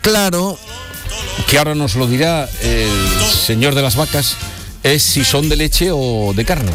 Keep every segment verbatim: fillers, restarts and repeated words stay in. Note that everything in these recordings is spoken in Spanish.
claro, que ahora nos lo dirá el señor de las vacas, es si son de leche o de carne.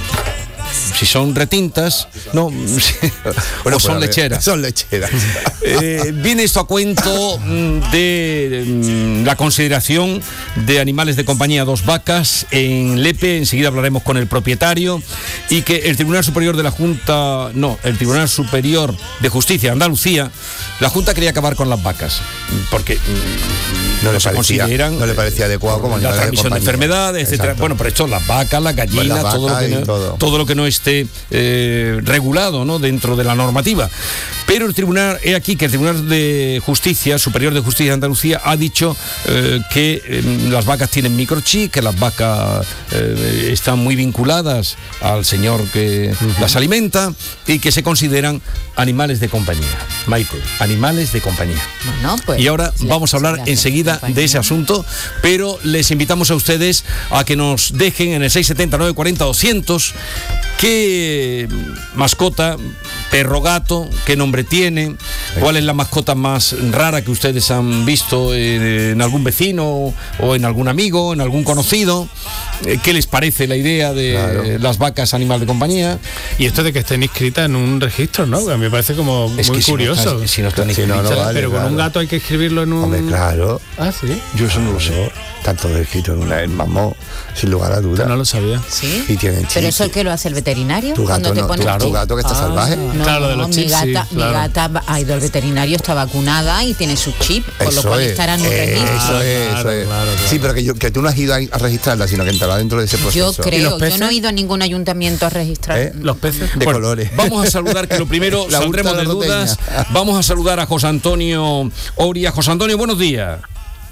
Si son retintas, no, bueno, o son pues, lecheras. Son lecheras. Eh, viene esto a cuento de mm, la consideración de animales de compañía dos vacas en Lepe. Enseguida hablaremos con el propietario. Y que el Tribunal Superior de la Junta, no, el Tribunal Superior de Justicia de Andalucía, la Junta quería acabar con las vacas, porque mm, no, no le se parecía, consideran no le parecía adecuado como la transmisión de, de enfermedades, etcétera. Bueno, pero esto, las vacas, las gallinas, pues todo, lo que no, todo. todo lo que no esté eh, regulado, ¿no?, dentro de la normativa. Pero el tribunal, he aquí que el Tribunal de Justicia, Superior de Justicia de Andalucía, ha dicho eh, que eh, las vacas tienen microchip, que las vacas eh, están muy vinculadas al señor que uh-huh. las alimenta y que se consideran animales de compañía. Maite, animales de compañía. Bueno, pues, y ahora vamos a hablar enseguida de ese asunto, pero les invitamos a ustedes a que nos dejen en el seis setenta, nueve cuarenta, doscientos qué mascota, perro, gato, qué nombre tiene, cuál es la mascota más rara que ustedes han visto en, en algún vecino o en algún amigo, en algún conocido, qué les parece la idea de claro. las vacas animal de compañía. Y esto de que estén inscritas en un registro, ¿no? A mí me parece como es muy que curioso. Si no, están, si no están inscritas, si no, no vale, pero claro. con un gato hay que escribirlo en un... Hombre, claro. Ah, ¿sí? Yo eso no lo sé. Tanto de escrito en una en mamó, sin lugar a dudas. No lo sabía. ¿Sí? Y tienen ¿Pero eso es que lo hace el veterinario? Tu gato, te no, pones tu, tu gato que está ah, salvaje. No, claro, de los mi, chips, gata, sí, claro. mi gata ha ido al veterinario, está vacunada y tiene su chip, con eso lo cual es, estará en un eh, registro. Eso es, claro, eso es. Claro, claro. Sí, pero que, yo, que tú no has ido a, a registrarla, sino que entrará dentro de ese proceso. Yo creo, yo no he ido a ningún ayuntamiento a registrar. ¿Eh? Los peces de bueno, colores. Vamos a saludar, que lo primero La saldremos de dudas. Vamos a saludar a José Antonio Oria. José Antonio, buenos días.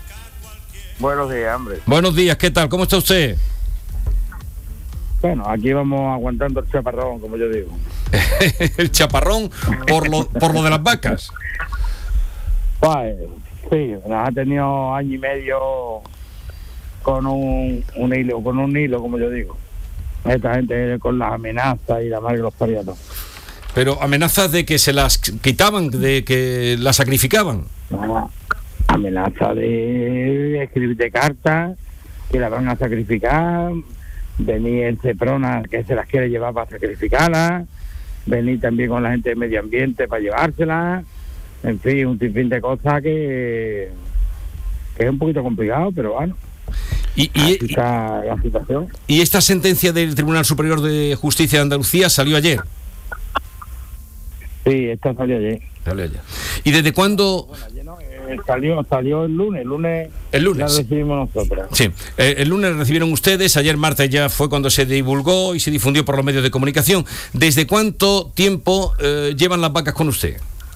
Buenos días, hombre. Buenos días, ¿qué tal? ¿Cómo está usted? Bueno, aquí vamos aguantando el chaparrón, como yo digo. El chaparrón por lo, por lo de las vacas. Pues, sí, nos ha tenido año y medio con un, un hilo, con un hilo, como yo digo. Esta gente con las amenazas y la madre que los paría todo. Pero amenazas de que se las quitaban, de que las sacrificaban. No, amenaza de escribirte cartas, que la van a sacrificar, venir el Ceprona que se las quiere llevar para sacrificarlas, venir también con la gente de medio ambiente para llevárselas, en fin, un sinfín de cosas que, que es un poquito complicado, pero bueno. Y, y, está la situación. Y esta sentencia del Tribunal Superior de Justicia de Andalucía salió ayer. Sí, esta salió ayer. Salió ayer. ¿Y desde cuándo? Bueno, ayer no, eh, salió, salió el lunes, el lunes. El lunes. La recibimos nosotros. Sí, eh, el lunes recibieron ustedes, ayer martes ya fue cuando se divulgó y se difundió por los medios de comunicación. ¿Desde cuánto tiempo eh, llevan las vacas con usted?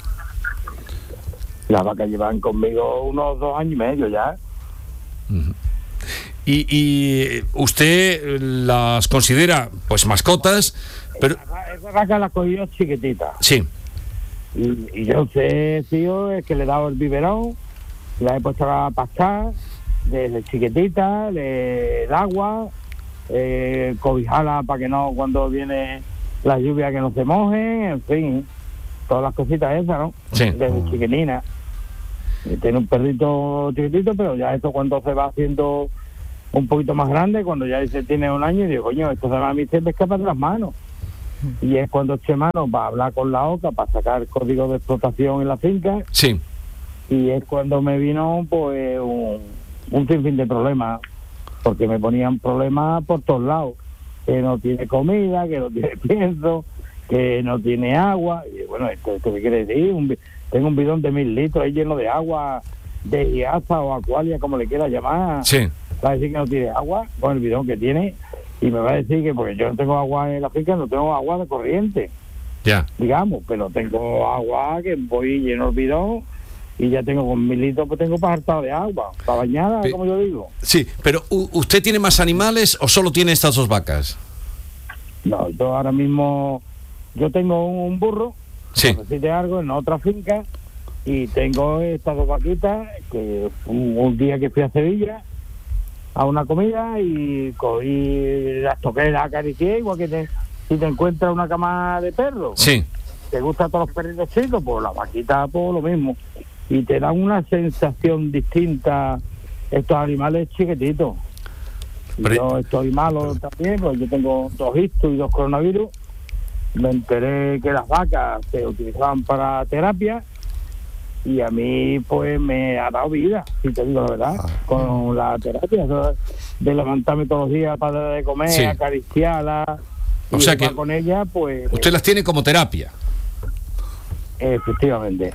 Las vacas llevan conmigo unos dos años y medio ya. Uh-huh. Y, y usted las considera pues mascotas, pero esa vaca la cogí yo chiquitita. Sí. Y, y yo sé, tío, es que le he dado el biberón, la he puesto a pastar desde chiquitita, le el agua, eh, cobijarla para que no, cuando viene la lluvia, que no se moje, en fin, todas las cositas esas, ¿no? Sí. Desde chiquitina. Y tiene un perrito chiquitito, pero ya esto cuando se va haciendo un poquito más grande, cuando ya dice tiene un año, y digo, coño, esto se va a mí se me escapa de las manos. Y es cuando eché mano va a hablar con la OCA para sacar código de explotación en la finca. Sí. Y es cuando me vino pues un, un sinfín de problemas, porque me ponían problemas por todos lados, que no tiene comida, que no tiene pienso, que no tiene agua. Y bueno, esto, esto ¿qué quiere decir? Un, tengo un bidón de mil litros ahí lleno de agua, de Iasa o Acualia, como le quiera llamar. Sí. Va a decir que no tiene agua con el bidón que tiene, y me va a decir que porque yo no tengo agua en la finca, no tengo agua de corriente, ya, digamos, pero tengo agua que voy lleno el bidón y ya tengo con mil litros, pues tengo para hartar de agua, para bañada, P- como yo digo. Sí, pero ¿usted tiene más animales o solo tiene estas dos vacas? No, yo ahora mismo, yo tengo un burro, sí, de algo en otra finca, y tengo estas dos vaquitas que un, un día que fui a Sevilla a una comida y cogí las toqué, las acaricié, igual que te, si te encuentras una cama de perro, sí, te gustan todos los perritos chicos, pues la vaquita, pues lo mismo. y te dan una sensación distinta estos animales chiquititos. Y Pero- yo estoy malo también, pues yo tengo dos ictus y dos coronavirus. Me enteré que las vacas se utilizaban para terapia y a mí pues me ha dado vida, si te digo la verdad, Ah. con la terapia, eso de levantarme todos los días para darle de comer, Sí. acariciarla, O y sea estar que con ella, pues Usted las tiene como terapia. efectivamente.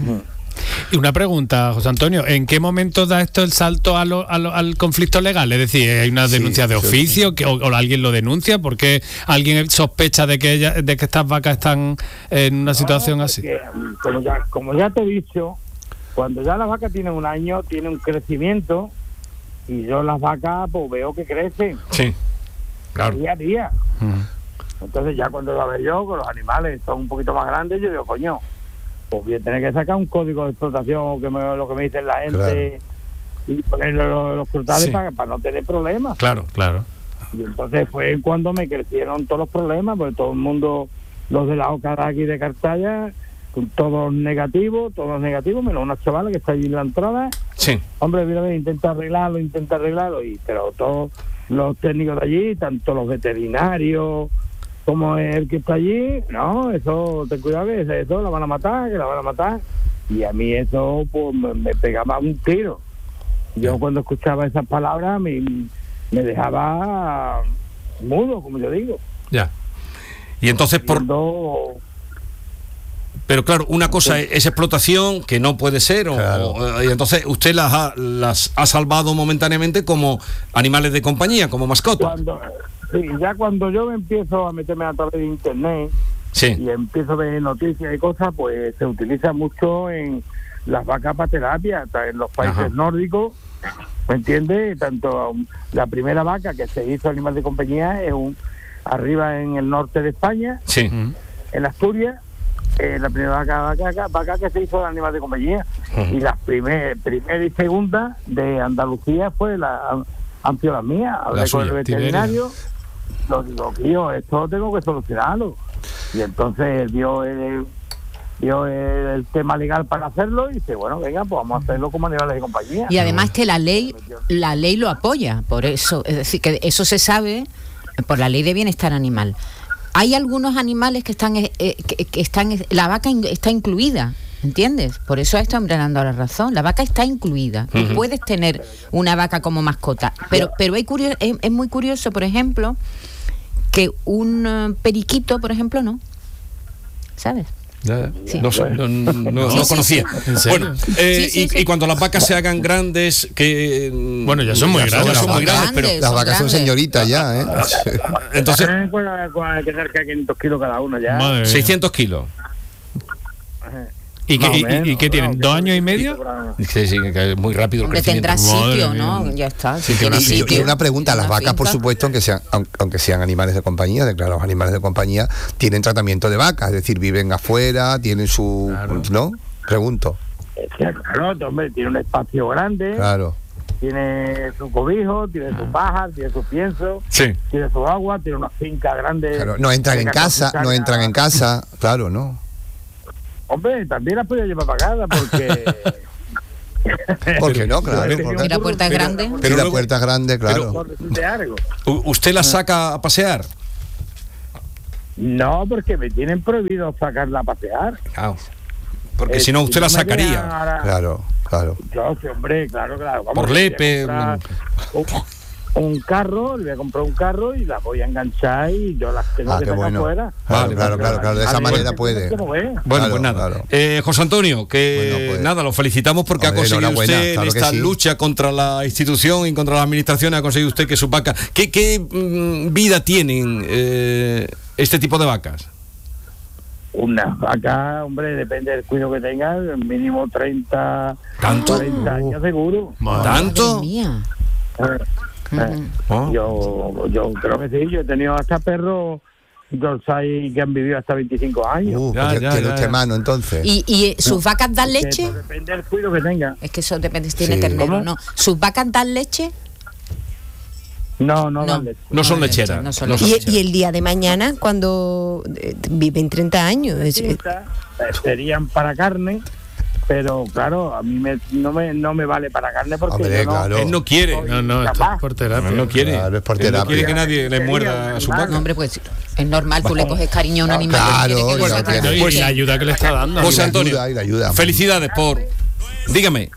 Y una pregunta, José Antonio, ¿en qué momento da esto el salto a lo- a lo- al conflicto legal? Es decir, ¿hay una Sí, denuncia de sí, oficio que, o, o alguien lo denuncia? ¿Por qué alguien sospecha de que ella, de que estas vacas están en una situación No, así? porque, como ya, como ya te he dicho, cuando ya las vacas tienen un año, tienen un crecimiento y yo las vacas pues veo que crecen Sí, claro. día a día. Ujú. Entonces ya cuando la veo yo, con los animales son un poquito más grandes, yo digo, coño, pues voy a tener que sacar un código de explotación, o que me- lo que me dice la gente, y ponerle los, los frutales Sí. para, para no tener problemas. Claro. Claro. Y entonces fue cuando me crecieron todos los problemas, porque todo el mundo, los de la OCA de aquí de Cartaya, con todos negativos, todos negativos, menos una chavala que está allí en la entrada. Sí. Hombre, mira, mira, intenta arreglarlo, intenta arreglarlo, y pero todos los técnicos de allí, tanto los veterinarios como el que está allí, no, eso, ten cuidado que eso la van a matar, que la van a matar. Y a mí eso pues me, me pegaba un tiro. Yo cuando escuchaba esas palabras me, me dejaba mudo, como yo digo. Ya. Y entonces, por, Viendo- pero claro, una cosa es, es explotación que no puede ser, o, Claro. o- y entonces usted las ha, las ha salvado momentáneamente como animales de compañía, como mascota. cuando sí, ya cuando yo me empiezo a meterme a través de internet Sí. y empiezo a ver noticias y cosas, pues se utiliza mucho en las vacas para terapia, hasta en los países Ajá. nórdicos, ¿me entiendes? Tanto um, la primera vaca que se hizo animal de compañía es un arriba en el norte de España, Sí. Ujú. en Asturias, eh, la primera vaca, vaca, vaca que se hizo de animal de compañía, Ujú. y la primer, primera y segunda de Andalucía fue la han, han sido las mías. Hablé La con suya, el veterinario, lo digo, tío, esto tengo que solucionarlo. Y entonces él vio el, vio el, el tema legal para hacerlo y dice, bueno, venga, pues vamos a hacerlo como animales de compañía. Y además que la ley, la ley lo apoya, por eso, es decir, que eso se sabe por la ley de bienestar animal. Hay algunos animales que están, eh, que, que están, la vaca in- está incluida, ¿entiendes? Por eso a este hombre le han dado la razón. La vaca está incluida. Tú Ujú. puedes tener una vaca como mascota, pero, pero hay curio- es, es muy curioso, por ejemplo, que un eh, periquito, por ejemplo, no, ¿sabes? Ya, Sí. No, sé, no, no- no- Sí, no sí, conocía. ¿En serio? Bueno, eh, Sí, sí, y, sí. y cuando las vacas se hagan grandes, que mm, Bueno, ya son muy ya grandes. son muy Son grandes, pero grandes. Las vacas son grandes. señoritas ya, ¿eh? entonces Eh, pues, pues, hay que cerca de quinientos kilos cada uno ya. Madre mía. seiscientos kilos. ¿Y, qué, Más o y- y- y menos, qué tienen? claro, ¿Dos que- años y medio? Sí, sí, que es muy rápido el Hombre, crecimiento. tendrá Madre sitio, mía. ¿no? Ya está. Si que tiene una- Y, y sitio, una pregunta, las una vacas, por finca. supuesto, aunque sean, aunque, aunque sean animales de compañía, de claro, los animales de compañía tienen tratamiento de vaca, es decir, viven afuera, tienen su... Claro. ¿No? Pregunto, Es que, claro, hombre, tiene un espacio grande, claro. tiene su cobijo, tiene su paja, tiene su pienso, Sí. tiene su agua, tiene una finca grande. Claro, no entran en Venga, casa, con no su entran en casa, claro, ¿no? Hombre, también las podía llevar para casa porque... ¿Por qué no? Claro. Tenía un porque- ¿Y la puerta es burro, grande? Y Pero la luego- puerta es grande, claro. por decirte algo. U- ¿Usted las saca a pasear? No, porque me tienen prohibido sacarla a pasear. Claro. Porque Eh, si no, usted la me dejan sacaría. ahora- Claro, claro. Yo, sí, hombre, claro, claro. Vamos, Por le voy a lepe, comprar Un, un carro, le voy a comprar un carro y las voy a enganchar y yo las tengo Ah, que qué sacar bueno. afuera. Claro, Vale, claro, vale, claro, claro. De esa A ver, manera que puede. no ve. Bueno, Claro, pues nada. claro. Eh, José Antonio, que Bueno, pues- nada, lo felicitamos porque Hombre, ha conseguido enhorabuena, usted claro en que esta sí. lucha contra la institución y contra las administraciones, ha conseguido usted que sus vacas... ¿Qué, qué mm, vida tienen eh, este tipo de vacas? Una vaca, hombre, depende del cuidado que tenga, mínimo treinta, ¿Tanto? cuarenta años seguro. Madre. ¿Tanto? Madre mía. Eh, eh, Oh. Yo, yo creo que sí, yo he tenido hasta perros Dorsai que han vivido hasta veinticinco años. Uh, Ya, pues ya, tiene ya, usted ya. mano, entonces. ¿Y, y eh, sus vacas dan Que leche? todo depende del cuidado que tenga. Es que eso depende si tiene Sí. ternero o ¿Cómo? no. ¿Sus vacas dan leche? No, no, No. dan leche. No son No, lecheras. no son no son lecheras. Y, y el día de mañana, cuando eh, viven treinta años, es- eh, Esta, eh, serían para carne, pero claro, a mí me, no me no me vale para carne porque Hombre, yo no, claro. Él no quiere. No, no, esto es por terapia. No, no quiere. Claro, es por Él no terapia. quiere que nadie le muerda a su No, vaca. hombre, pues es normal, tú le coges cariño a un animal. Claro, que quiere que bueno, lo trate claro. Y bien. la ayuda que le está dando. José la Antonio, ayuda, y la ayuda. felicidades por... Dígame.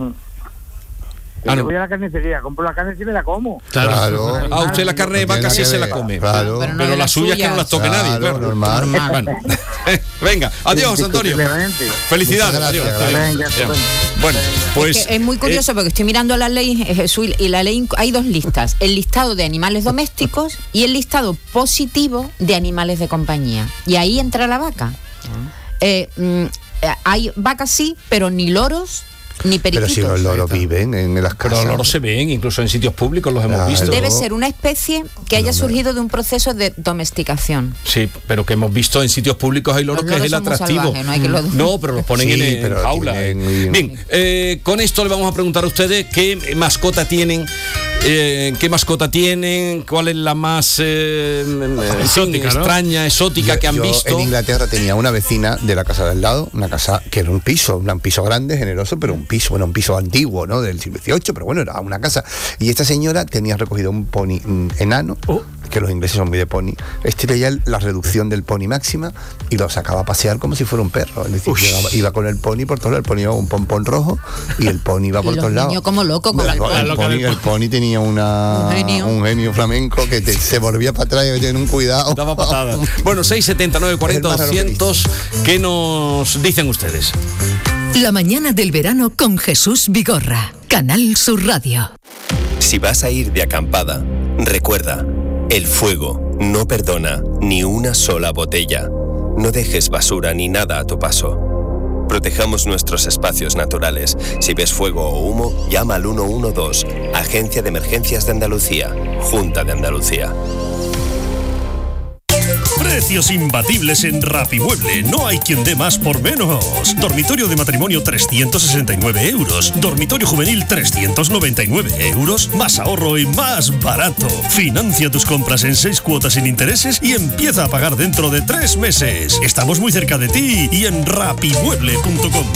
Yo Ah, no. voy a la carnicería, compro la carne y me la como. Claro. Claro. Ah, usted la carne de No tiene vaca sí nada se que la ver. come. Claro. Pero, Pero no de las las suyas que no las toque Claro, nadie. Claro. normal. Bueno. Venga, adiós, José Antonio. Indiscutiblemente. Felicidades. Muchas Adiós. gracias, Adiós. Venga, Adiós. estupendo. Bueno, pues... Es, que es muy curioso eh, porque estoy mirando la ley, eh, Jesús, y la ley hay dos listas: el listado de animales domésticos y el listado positivo de animales de compañía. Y ahí entra la vaca. Eh, mm, eh, hay vacas sí, pero ni loros ni Pero periquitos. si los loros viven en las pero casas. los loros se ven, incluso en sitios públicos los hemos Claro. visto. Debe ser una especie que haya surgido de un proceso de domesticación. Sí, pero que hemos visto en sitios públicos hay loros Los que es el loros son muy atractivo. salvajes, no hay que lo- No, pero los ponen Sí, en, en pero jaula. tienen- Bien, eh, con esto le vamos a preguntar a ustedes qué mascota tienen, eh, qué mascota tienen, cuál es la más eh, en fin, Exótica, ¿no? extraña, exótica Yo- que han yo visto. En Inglaterra tenía una vecina de la casa del lado, una casa que era un piso, un piso grande, generoso, pero un piso, bueno, un piso antiguo, ¿no? Del siglo dieciocho, pero bueno, era una casa. Y esta señora tenía recogido un pony mm, enano, Oh. que los ingleses son muy de pony. Este veía el- la reducción del pony máxima y lo sacaba a pasear como si fuera un perro. Es decir, llegaba- iba con el pony por todos lados, el pony llevaba un pompón rojo y el pony iba Y por los todos lados. niños como locos con El, el po- pony. el pony, el pony tenía una, Un genio. un genio flamenco que te- se volvía para atrás y tenía un cuidado. Daba patadas. Bueno, seis setenta, nueve cuarenta, Es el más raro que he doscientos, ¿qué nos dicen ustedes? La mañana del verano con Jesús Vigorra, Canal Sur Radio. Si vas a ir de acampada, recuerda, el fuego no perdona ni una sola botella. No dejes basura ni nada a tu paso. Protejamos nuestros espacios naturales. Si ves fuego o humo, llama al uno uno dos, Agencia de Emergencias de Andalucía, Junta de Andalucía. Precios imbatibles en Rapimueble. No hay quien dé más por menos. Dormitorio de matrimonio trescientos sesenta y nueve euros. Dormitorio juvenil trescientos noventa y nueve euros. Más ahorro y más barato. Financia tus compras en seis cuotas sin intereses y empieza a pagar dentro de tres meses. Estamos muy cerca de ti y en rapimueble punto com.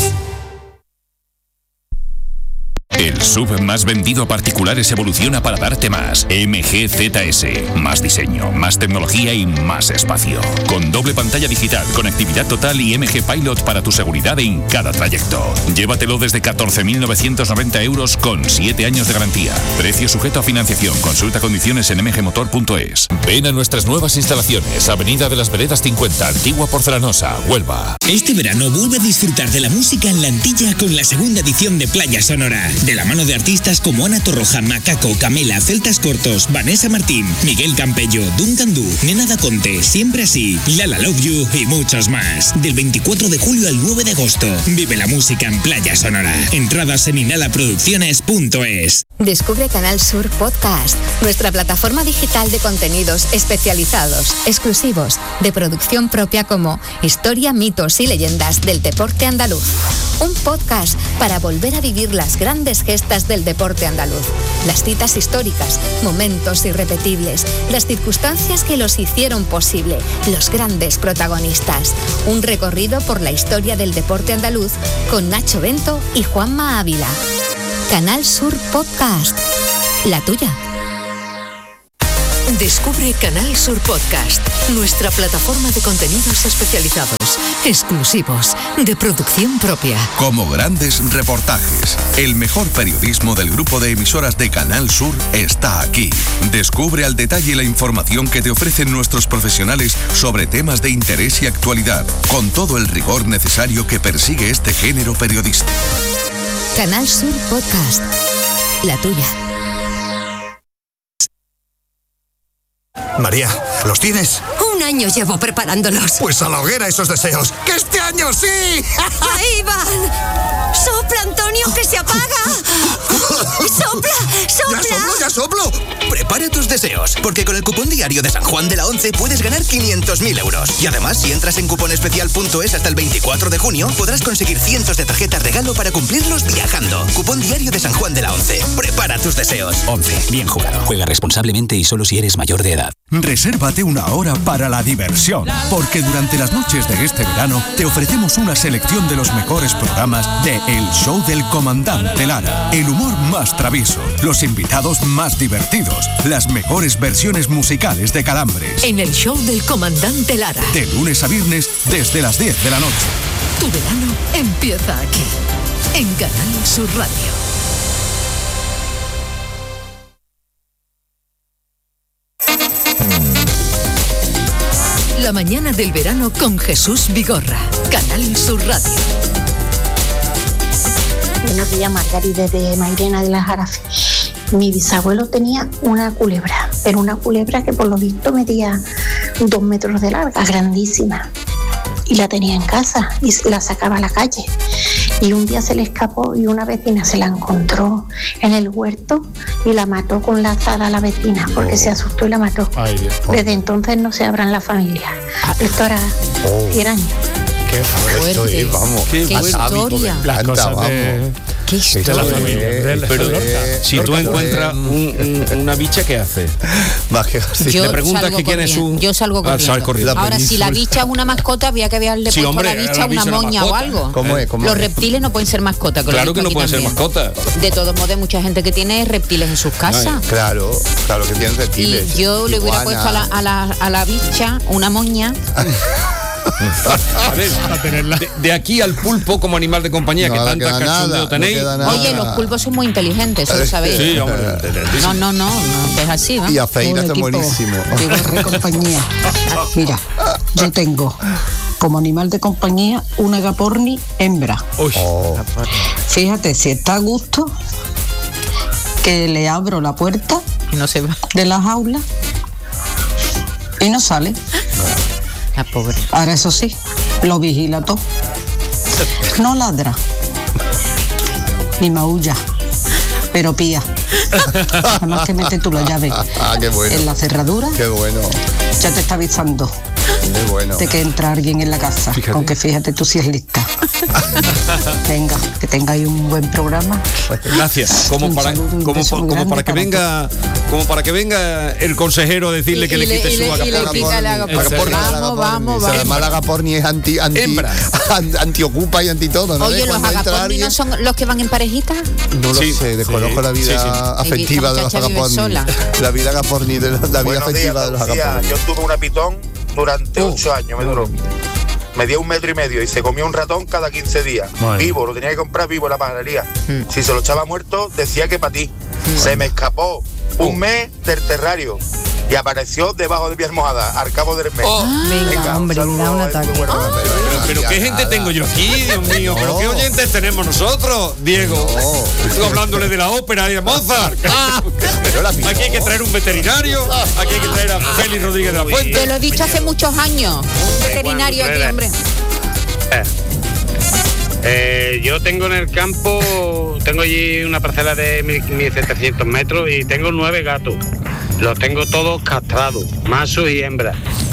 El S U V más vendido a particulares evoluciona para darte más. M G Z S. Más diseño, más tecnología y más espacio. Con doble pantalla digital, conectividad total y M G Pilot para tu seguridad en cada trayecto. Llévatelo desde catorce mil novecientos noventa euros con siete años de garantía. Precio sujeto a financiación. Consulta condiciones en m g motor punto es. Ven a nuestras nuevas instalaciones. Avenida de las Veredas cincuenta, Antigua Porcelanosa, Huelva. Este verano vuelve a disfrutar de la música en la Antilla con la segunda edición de Playa Sonora. De la mano de artistas como Ana Torroja, Macaco, Camela, Celtas Cortos, Vanessa Martín, Miguel Campello, Duncan Du, Nena Da Conte, Siempre Así, Lala Love You y muchos más. Del veinticuatro de julio al nueve de agosto. Vive la música en Playa Sonora. Entradas en inhala producciones punto es. Descubre Canal Sur Podcast, nuestra plataforma digital de contenidos especializados, exclusivos, de producción propia como Historia, mitos y leyendas del deporte andaluz. Un podcast para volver a vivir las grandes gestas del deporte andaluz, las citas históricas, momentos irrepetibles, las circunstancias que los hicieron posible, los grandes protagonistas. Un recorrido por la historia del deporte andaluz con Nacho Bento y Juanma Ávila. Canal Sur Podcast, la tuya. Descubre Canal Sur Podcast, nuestra plataforma de contenidos especializados, exclusivos, de producción propia. Como grandes reportajes, el mejor periodismo del grupo de emisoras de Canal Sur está aquí. Descubre al detalle la información que te ofrecen nuestros profesionales sobre temas de interés y actualidad, con todo el rigor necesario que persigue este género periodístico. Canal Sur Podcast, la tuya. María, ¿los tienes? Un año llevo preparándolos. Pues a la hoguera esos deseos. ¡Que este año sí! ¡Ahí van! ¡Sopla, Antonio, que se apaga! ¡Sopla, sopla! ¡Ya soplo, ya soplo! ¡Prepara prepara tus deseos, porque con el cupón diario de San Juan de la Once puedes ganar quinientos mil euros. Y además, si entras en cuponespecial punto es hasta el veinticuatro de junio, podrás conseguir cientos de tarjetas regalo para cumplirlos viajando. Cupón diario de San Juan de la Once. Prepara tus deseos. Once. Bien jugado. Juega responsablemente y solo si eres mayor de edad. Resérvate una hora para la diversión, porque durante las noches de este verano te ofrecemos una selección de los mejores programas de El Show del Comandante Lara. El humor más travieso, los invitados más divertidos, las mejores versiones musicales de Calambres. En El Show del Comandante Lara. De lunes a viernes desde las diez de la noche. Tu verano empieza aquí, en Canal Sur Radio. La mañana del verano con Jesús Vigorra, Canal Sur Radio. Buenos días, Margarita de Mairena de las Jarafes. Mi bisabuelo tenía una culebra, pero una culebra que por lo visto medía dos metros de larga, grandísima. Y la tenía en casa y la sacaba a la calle. Y un día se le escapó y una vecina se la encontró en el huerto y la mató con la azada a la vecina porque oh. se asustó y la mató. Ay, Dios. Desde entonces no se abra en la familia. Esto era oh. cien años. Qué fuerte. Es, vamos, qué, qué historia. Las cosas de... Qué historia. De la familia. De la, pero de si tú encuentras un, un, una bicha, ¿qué hace? Yo le preguntas que quién es su... Yo salgo corriendo. Ah, corriendo. Ahora, si la bicha es una mascota, había que haberle sí, puesto hombre, a la bicha una moña o algo. ¿Cómo es? ¿Cómo Los es? reptiles no pueden ser mascotas. Claro que no pueden ser mascotas. De todos modos, hay mucha gente que tiene reptiles en sus casas. Claro, claro que tienen reptiles. Y yo le hubiera puesto a la, a la, a la bicha una moña. A ver, de, de aquí al pulpo como animal de compañía, no, que tanta cachondeo tenéis. No Oye, los pulpos son muy inteligentes, eso lo sabéis. Sí, hombre, no, no, no, no, es así, ¿no? Y a Feira está buenísimo. De compañía. Mira, yo tengo como animal de compañía una agaporni hembra. Oh. Fíjate, si está a gusto, que le abro la puerta y no se va de la jaula y no sale. La pobre. Ahora eso sí, lo vigila todo. No ladra, ni maulla, pero pía. Además que mete tú la llave ah, qué bueno. en la cerradura. Qué bueno. Ya te está avisando. Qué bueno. De que entra alguien en la casa. Fíjate. Aunque fíjate tú si es lista. Venga, que tengáis un buen programa. Gracias. Como para, como, como para que para venga, como para que venga el consejero a decirle y, que y le quite su agaporni. Vamos, vamos, vamos. Además, la agaporni es anti, anti, anti ocupa y anti todo, ¿no? Oye, los agaporni no son los que van en parejita. No lo sí, sé, desconozco sí, la vida sí, sí. afectiva de los agaporni. La vida agaporni, de la, la vida afectiva de los agaporni. Yo tuve una pitón durante uh, ocho años, me duró. Medía un metro y medio y se comió un ratón cada quince días. Bueno. Vivo, lo tenía que comprar vivo en la panadería. Mm. Si se lo echaba muerto, decía que para ti. Mm. Se me escapó un uh. mes del terrario y apareció debajo de mi almohada al cabo del mes. Oh. Venga, Venga, hombre, me da un ataque. Bueno, oh. Pero, pero qué gente tengo yo aquí, Dios mío. No. Pero qué oyentes tenemos nosotros, Diego. No. Estoy hablándole de la ópera y de Mozart. Ah. Aquí hay que traer un veterinario. Aquí hay que traer a Félix Rodríguez de la Fuente. Te lo he dicho hace muchos años. Un veterinario aquí, hombre. Eh. Eh, yo tengo en el campo, tengo allí una parcela de mil setecientos metros y tengo nueve gatos. Los tengo todos castrados, machos y hembras.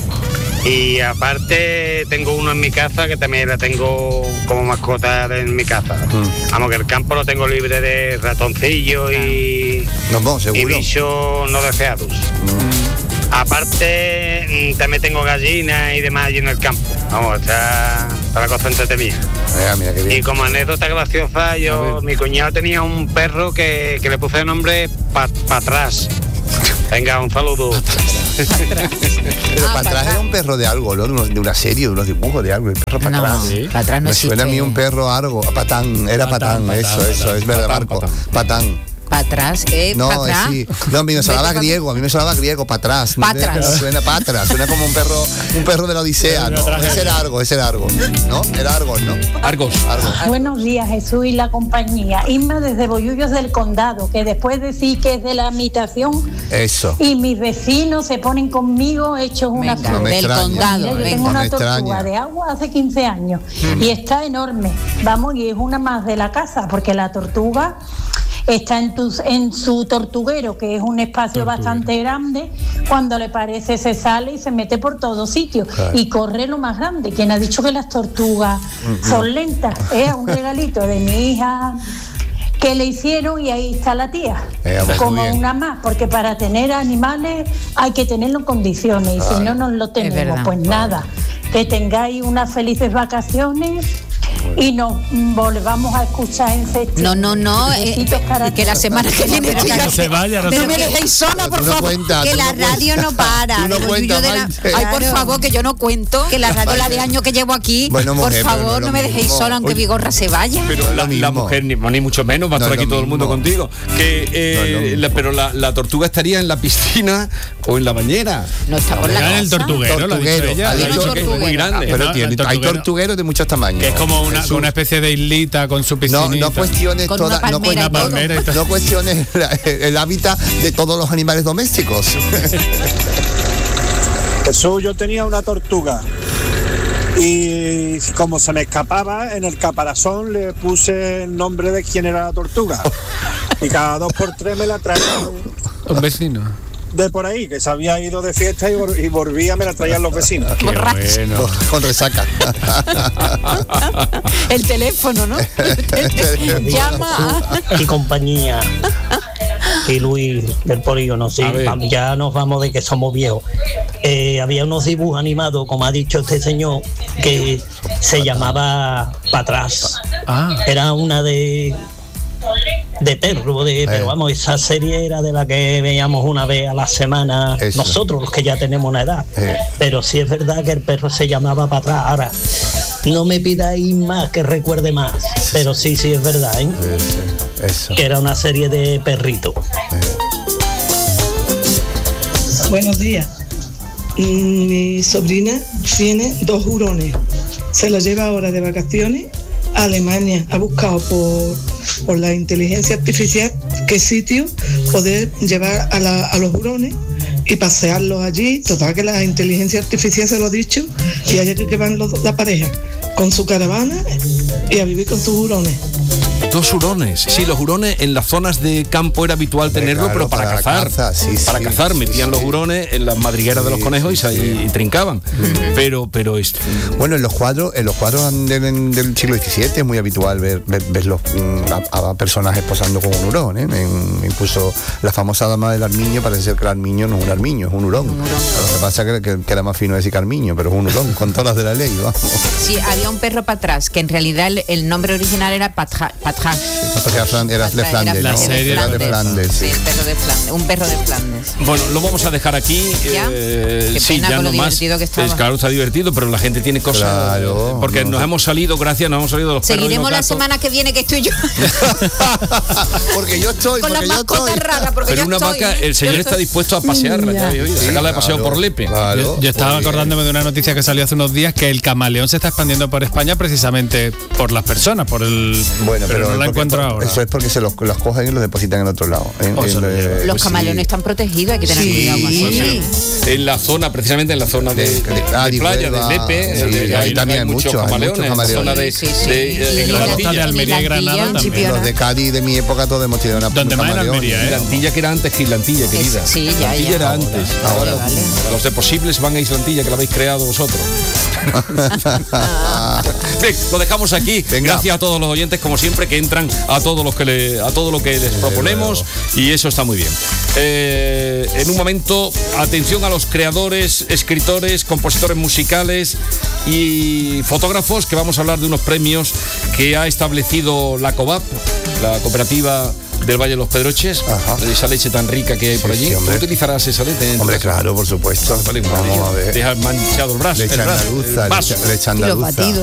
Y aparte tengo uno en mi casa que también la tengo como mascota en mi casa. Mm. Vamos, que el campo lo tengo libre de ratoncillos y, no, y bichos no deseados. Mm. Aparte también tengo gallinas y demás allí en el campo. Vamos, está, está la cosa entretenida. Mira, mira, qué bien. Y como anécdota graciosa, yo, mi cuñado tenía un perro que, que le puse el nombre Para pa atrás. Venga, un saludo. Pero ah, para atrás era un perro de algo, ¿no? De una serie, de unos dibujos de algo. El perro para no, atrás. ¿sí? Para atrás no Me existe. suena a mí un perro algo. Patán, era patán, patán, patán eso, patán, eso, patán, es verdad, patán, Marco. Patán. patán. Para atrás, ¿eh? No, ¿Para atrás? Sí. No, a mí me sonaba griego, a mí me sonaba griego, para atrás. Patras. Suena patras, suena como un perro, un perro de la Odisea, ¿no? Ese era Argos, ese era Argos, ¿no? Era Argos, ¿no? Argos. Argos. Buenos días, Jesús y la compañía. Irma desde Bollullos del Condado, que después de decir que es de la habitación. Eso. Y mis vecinos se ponen conmigo hechos una flor. No del condado. Mira, yo venga. tengo una no tortuga de agua hace quince años mm. y está enorme. Vamos, y es una más de la casa, porque la tortuga está en, tu, en su tortuguero, que es un espacio tortuguero bastante grande, cuando le parece se sale y se mete por todos sitios, claro, y corre lo más grande. ¿Quién ha dicho que las tortugas uh-huh. son lentas? Es un regalito de mi hija que le hicieron y ahí está la tía, eh, como una más, porque para tener animales hay que tenerlo en condiciones y ay, si no, no lo tenemos. Pues nada, que tengáis unas felices vacaciones y nos volvamos a escuchar en septiembre. No, no, no, eh, que la semana que viene no, no se vaya, no, no se me dejéis sola, por no favor. Cuenta, que la no radio no para. No cuenta, de la... Ay, por favor, que yo no cuento, que la radio la de años que llevo aquí, bueno, mujer, por favor, no, no me dejéis sola, aunque Vigorra se vaya. Pero la, la mujer, ni, ni mucho menos, va a estar no aquí todo mismo. El mundo contigo. Que, eh, no la, pero la, la tortuga estaría en la piscina o en la bañera. No está por la casa. En el tortuguero, lo ha dicho ella. Ha dicho que es muy grande. Pero hay tortugueros de muchos tamaños. Que es como una especie de islita con su piscinita. No, no cuestiones con toda, no, palmera no, no, no cuestiones el, el hábitat de todos los animales domésticos. Jesús, yo tenía una tortuga y como se me escapaba, en el caparazón le puse el nombre de quién era la tortuga y cada dos por tres me la traía un vecino de por ahí, que se había ido de fiesta y, vol- y volvía, me la traían los vecinos. Qué bueno. Con resaca. El teléfono, ¿no? Llama. Y compañía. Y Luis del Polígono, sí, ya nos vamos de que somos viejos. Eh, había unos dibujos animados, como ha dicho este señor, que se llamaba Pa' Atrás. Ah. Era una de... de perro, de, eh. pero vamos, esa serie era de la que veíamos una vez a la semana. Eso. Nosotros, los que ya tenemos una edad. Eh. Pero sí es verdad que el perro se llamaba Pa' Atrás. Ahora, no me pidáis más que recuerde más, pero sí, sí es verdad, ¿eh? Sí, sí. Eso. Que era una serie de perritos. Eh. Buenos días. Mi sobrina tiene dos hurones. Se los lleva ahora de vacaciones a Alemania. Ha buscado por, por la inteligencia artificial qué sitio poder llevar a, la, a los hurones y pasearlos allí. Total que la inteligencia artificial se lo ha dicho y allá que van los, la pareja con su caravana y a vivir con sus hurones. Dos hurones, sí, los hurones en las zonas de campo era habitual tenerlo, claro, pero para, para cazar, caza, sí, para sí, cazar, metían sí, los hurones en las madrigueras sí, de los conejos y, sí, y, y trincaban, uh-huh. pero, pero es... bueno, en los cuadros, en los cuadros del, del siglo diecisiete es muy habitual ver, ver, ver los, a, a personajes posando con un hurón, ¿eh? En, incluso la famosa dama del armiño parece ser que el armiño no es un armiño, es un hurón. Un hurón. Lo que pasa es que, que, que era más fino decir armiño, pero es un hurón, con todas las de la ley, vamos. Sí, había un perro para atrás, que en realidad el, el nombre original era Patra. Patra. Era de Flandes, la ¿no? serie era de Flandes, sí, el perro de Flandes, un perro de Flandes. Bueno, lo vamos a dejar aquí. ¿Ya? Eh, Qué sí, pena ya con no lo más. divertido que estaba. Es, claro, está divertido, pero la gente tiene cosas. Claro, porque no. nos hemos salido, gracias, nos hemos salido de los perros. Seguiremos la gatos. semana que viene que estoy yo. Porque yo estoy. Con las mascotas raras, porque pero yo una estoy, vaca, el señor está dispuesto a pasearla, ya, sí, sacarla claro, de paseo por Lepe. Claro, yo, yo estaba acordándome de una noticia que salió hace unos días, que el camaleón se está expandiendo por España precisamente por las personas, por el. Bueno, pero, pero no la encuentro por, ahora. Eso es porque se los, los cogen y los depositan en otro lado. En, o sea, en, eh, los pues camaleones sí. están protegidos, hay que tener sí, cuidado con eso. Sí. En la zona, precisamente en la zona de, de, de, de playa, de Lepe, sí, de, ahí también hay muchos camaleones. En la zona de, sí, sí. de, de, de, de la costa de Almería y Granada también. Los de Cádiz de mi época todos hemos tenido una donde más en Almería, ¿eh? Islantilla, que era antes que Islantilla, querida. Es, sí, ya, Islantilla ya. era antes. Ahora, vale, vale. Los de Posibles van a Islantilla, que la habéis creado vosotros. Bien, lo dejamos aquí. Venga. Gracias a todos los oyentes, como siempre, que entran a todos los que le, a todo lo que les proponemos, y eso está muy bien. Eh, en un momento, atención a los creadores, escritores, compositores musicales y fotógrafos, que vamos a hablar de unos premios que ha establecido la COVAP, la cooperativa del Valle de los Pedroches. Ajá. De esa leche tan rica que hay por allí. Sí, sí, ¿tú utilizarás esa leche? Hombre, claro, por supuesto. Vale, vamos a ver. Deja manchado el brazo. Leche el brazo, andaluza, el leche, leche andaluza.